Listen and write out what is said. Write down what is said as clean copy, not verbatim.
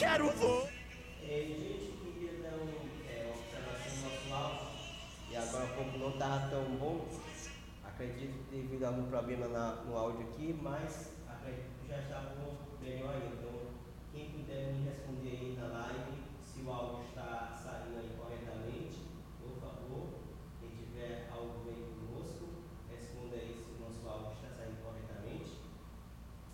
quero vou. Gente, queria dar uma observação no nosso áudio e agora há pouco não estava tão bom. Acredito que devido a algum problema no áudio aqui, mas acredito que já está melhor.